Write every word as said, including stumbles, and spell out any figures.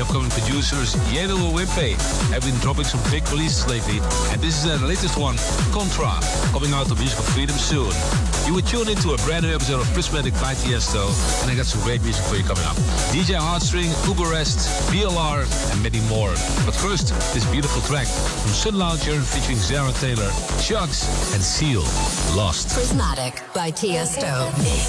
The upcoming producers Yedel Wimpe have been dropping some big releases lately, and this is their latest one, Contra, coming out of Musical Freedom soon. You will tune into a brand new episode of Prismatic by Tiesto, and I got some great music for you coming up. D J Heartstring, Uberest, B L R, and many more. But first, this beautiful track from Sun Lounger featuring Zara Taylor, Chugs, and Seal, Lost. Prismatic by Tiesto.